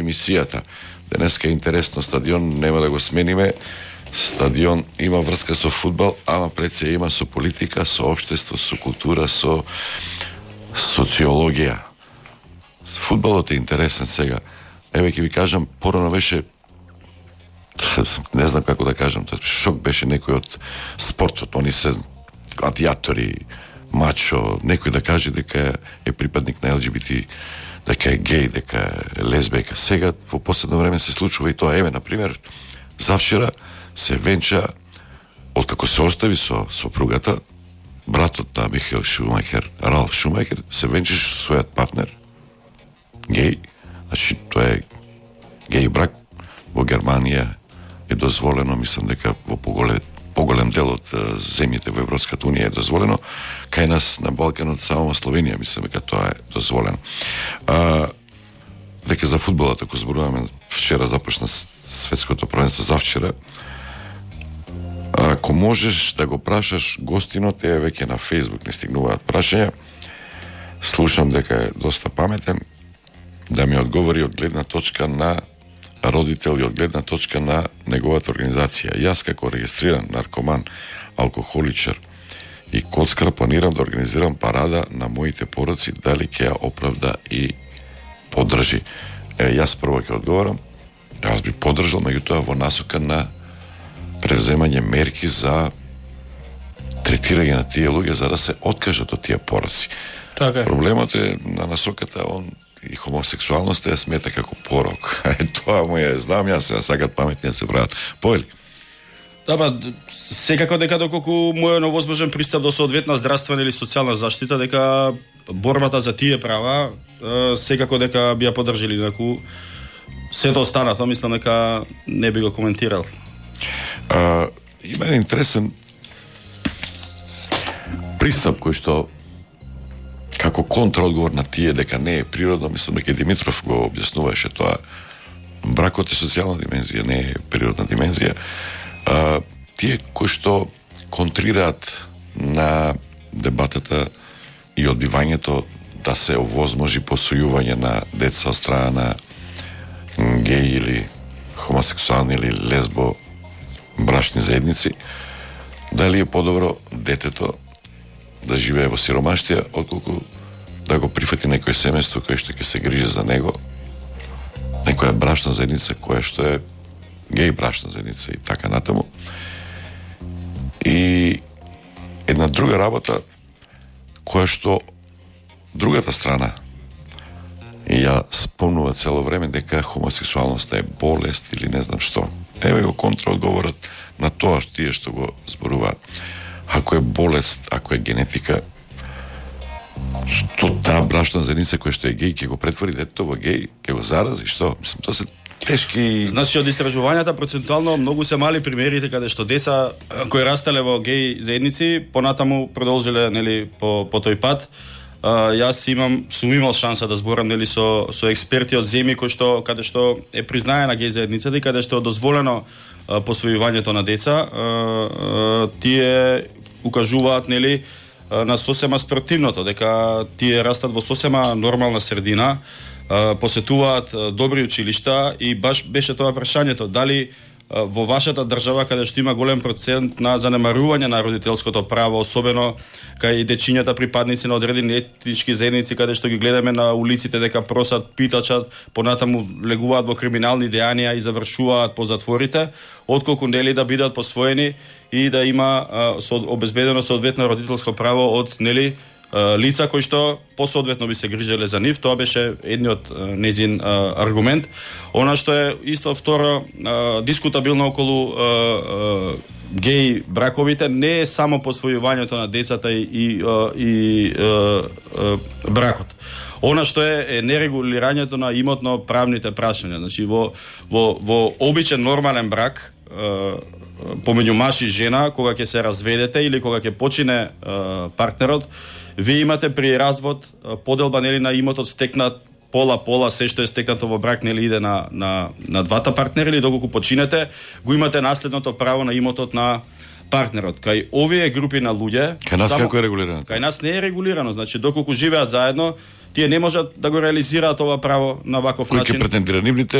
емисијата. Денеска е интересно, стадион нема да го смениме. Стадион има врска со фудбал, ама пред се има со политика, со општество, со култура, со социологија. Фудбалот е интересен сега. Еве ќе ви кажам, порано беше, не знам како да кажам, шок беше некој од спортот, они се гладиатори, мачо, некој да каже дека е припадник на ЛГБТ, дека е гей, дека е лесбека. Сега во последно време се случува и тоа. Еве, например, завчера се венча, откако се остави со сопругата, братот на Михаел Шумахер, Ралф Шумахер, се венчаше со својот партнер, гей. Значи, тоа е гей брак. Во Германија е дозволено, мислам дека во поголем дел од земјите во Европската унија е дозволено. Кај нас на Балканот само во Словенија мислам дека тоа е дозволено. Дека за фудбалот, ако зборуваме, вчера започна светското првенство, завчера. Ако можеш да го прашаш гостинот, е веќе на Facebook не стигнуваат прашања. Слушам дека е доста паметен, да ми одговори од гледна точка на родител и од гледна точка на неговата организација. Јас како регистриран наркоман, алкохоличар и коцкар планирам да организирам парада на моите пороци, дали ќе ја оправда и поддржи. Јас прво ќе одговорам, јас би поддржал, меѓутоа во насока на превземање мерки за третирање на тие луѓе за да се откажат од тие пороци. Така е. Проблемот е на насоката, он и хомосексуалноста ја смета како порок. Тоа му ја знам, јас сакат паметни да се прават. Поели? Да, секако дека доколку му е невозможен пристап до соодветна здравствена или социјална заштита, дека борбата за тие права секако дека би ја поддржали, неку сето останато, мислам дека не би го коментирал. Има еден интересен пристап кој што како контраодговор на тие дека не е природно, мислам дека Димитров го објаснуваше тоа. Бракот е социјална димензија, не е природна димензија. Тие кои што контрираат на дебатата и одбивањето да се овозможи посојување на деца од страна на геј или хомосексуални или лесбо брачни заедници, дали е подобро детето да живее во сиромаштија, отколку да го прифати некој семејство кое што ќе се грижи за него, некоја брачна заедница која што е геј брачна заедница и така натаму. И една друга работа која што другата страна и ја спомнува цело време дека хомосексуалноста е болест или не знам што. Еве го контраодговорот на тоа тие што го зборуваат. Ако е болест, ако е генетика, што таа брачна заедница која што е геј ќе го претвори детето во геј, ќе го зарази, што? Мислам, тоа се тешки. Значи, од истражувањата процентуално многу се мали примерите каде што деца кои растеле во геј заедници понатаму продолжиле, нели, по тој пат. Јас сум имал шанса да зборам, нели, со експерти од земји кои што каде што е признаена геј заедницата и каде што е дозволено посвојувањето на деца, тие укажуваат, нели, на сосема спротивното, дека тие растат во сосема нормална средина, посетуваат добри училишта и баш беше тоа прашањето, дали во вашата држава каде што има голем процент на занемарување на родителското право, особено кај дечињата припадници на одредени етнички заедници каде што ги гледаме на улиците дека просат, питачат, понатаму легуваат во криминални дејанија и завршуваат по затворите, отколку нели да бидат посвоени и да има обезбедено соодветно родителско право од, нели, лица кои што посоодветно би се грижеле за нив. Тоа беше едниот незин аргумент. Она што е исто второ дискутабилно околу геј браковите не е само посвојувањето на децата и бракот. Она што е нерегулирањето на имотно правните прашања. Значи во обичен нормален брак помеѓу маж и жена, кога ќе се разведете или кога ќе почине партнерот, вие имате при развод поделба, нели, на имотот стекнат пола, се што е стекнато во брак, нели, иде на двата партнери, или доколку починете, го имате наследното право на имотот на партнерот. Кај овие групи на луѓе, кај нас како е регулирано? Кај нас не е регулирано, значи доколку живеат заедно, тие не можат да го реализираат ова право на ваков начин. Кој ќе претендира нивните